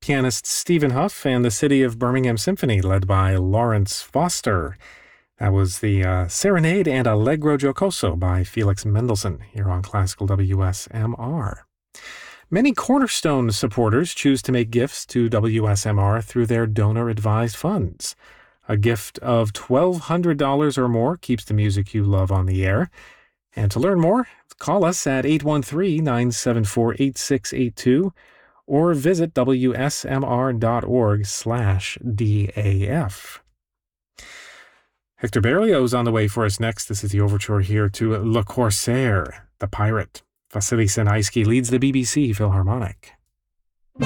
pianist Stephen Huff and the City of Birmingham Symphony, led by Lawrence Foster. That was the Serenade and Allegro Giocoso by Felix Mendelssohn here on Classical WSMR. Many Cornerstone supporters choose to make gifts to WSMR through their donor-advised funds. A gift of $1,200 or more keeps the music you love on the air. And to learn more, call us at 813-974-8682 or visit wsmr.org/DAF. Hector Berlioz on the way for us next. This is the overture here to Le Corsaire, the Pirate. Vasily Sinaisky leads the BBC Philharmonic.